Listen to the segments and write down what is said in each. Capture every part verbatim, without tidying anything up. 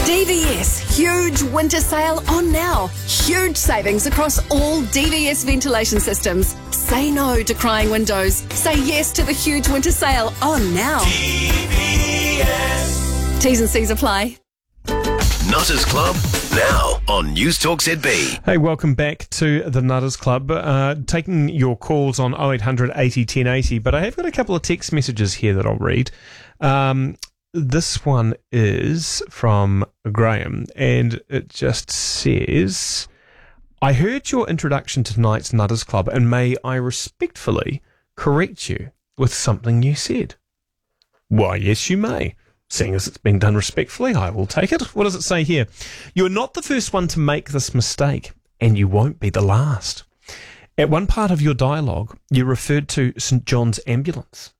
D V S huge winter sale on now. Huge savings across all D V S ventilation systems. Say no to crying windows. Say yes to the huge winter sale on now. D V S. T's and C's apply. Nutters Club, now on News Talk Z B. Hey, welcome back to the Nutters Club. Uh, taking your calls on oh eight hundred eighty ten eighty, but I have got a couple of text messages here that I'll read. Um, this one is from Graham, and it just says, I heard your introduction to tonight's Nutters Club, and may I respectfully correct you with something you said. Why, yes, you may. Seeing as it's been done respectfully, I will take it. What does it say here? You're not the first one to make this mistake, and you won't be the last. At one part of your dialogue, you referred to St John's Ambulance.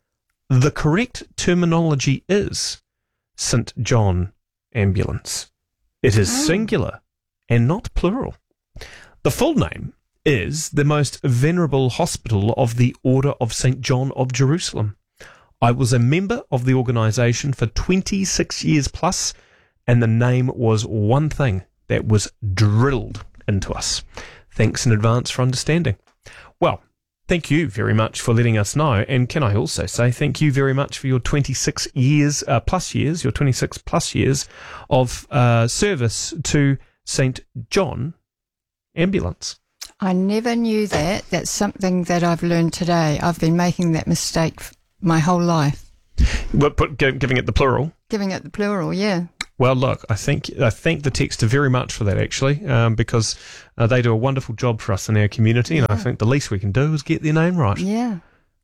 The correct terminology is St John Ambulance. It is singular and not plural. The full name is the Most Venerable Hospital of the Order of St John of Jerusalem. I was a member of the organisation for twenty-six years plus, and the name was one thing that was drilled into us. Thanks in advance for understanding. Well, thank you very much for letting us know, and can I also say thank you very much for your twenty-six years, uh, plus years, your twenty-six plus years of uh, service to St John Ambulance. I never knew that. That's something that I've learned today. I've been making that mistake my whole life. But put, giving it the plural. Giving it the plural, yeah. Well, look, I think I thank the texter very much for that, actually, um, because uh, they do a wonderful job for us in our community, yeah. And I think the least we can do is get their name right. Yeah.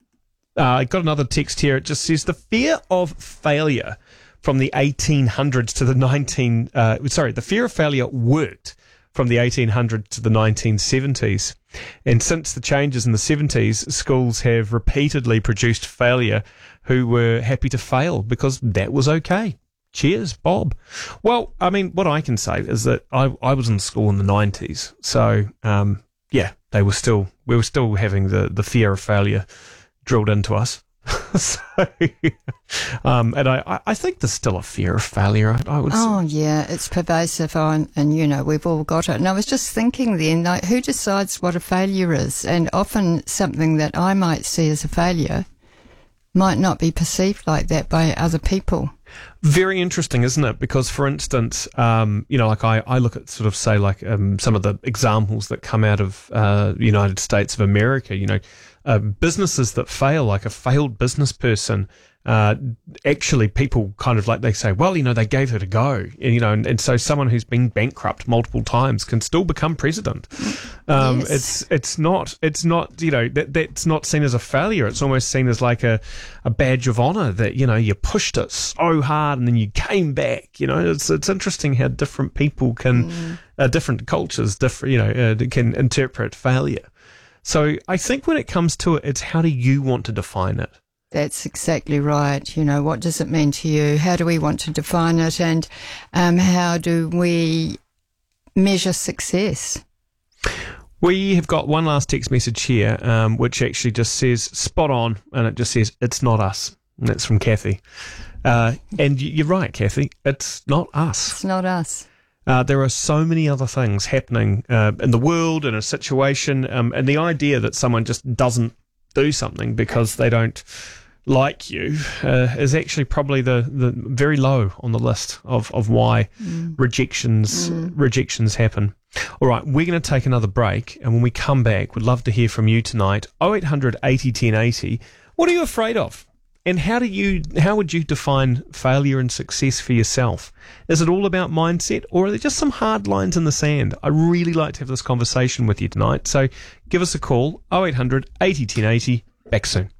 Uh, I got another text here. It just says the fear of failure from the eighteen hundreds to the nineteen. Uh, sorry, the fear of failure worked from the eighteen hundreds to the nineteen seventies. And since the changes in the seventies, schools have repeatedly produced failure who were happy to fail because that was okay. Cheers, Bob. Well, I mean, what I can say is that I, I was in school in the nineties. So, um, yeah, they were still, we were still having the, the fear of failure drilled into us. so, um, and I, I think there's still a fear of failure, I, I would oh, say. yeah, it's pervasive, and, and, you know, we've all got it. And I was just thinking then, like, who decides what a failure is? And often something that I might see as a failure might not be perceived like that by other people. Very interesting, isn't it? Because, for instance, um, you know, like I, I look at sort of, say, like um, some of the examples that come out of uh, the United States of America, you know, uh, businesses that fail, like a failed business person, uh, actually people kind of like, they say, well, you know, they gave it a go, and, you know, and, and so someone who's been bankrupt multiple times can still become president. Um, Yes. It's it's not, it's not, you know, that that's not seen as a failure. It's almost seen as like a, a badge of honor that, you know, you pushed it so hard and then you came back. You know, it's it's interesting how different people can, mm. uh, different cultures, different, you know, uh, can interpret failure. So I think when it comes to it, it's how do you want to define it? That's exactly right. You know, what does it mean to you? How do we want to define it? And um, how do we measure success? We have got one last text message here, um, which actually just says spot on, and it just says, it's not us. And that's from Kathy. Uh, and you're right, Kathy. It's not us. It's not us. Uh, there are so many other things happening uh, in the world, in a situation, um, and the idea that someone just doesn't do something because they don't like you uh, is actually probably the, the very low on the list of, of why mm. rejections mm. rejections happen. All right, we're going to take another break, and when we come back, we'd love to hear from you tonight. oh eight hundred eighty ten eighty. What are you afraid of? And how do you how would you define failure and success for yourself? Is it all about mindset, or are there just some hard lines in the sand? I'd really like to have this conversation with you tonight. So give us a call, oh eight hundred eighty ten eighty. Back soon.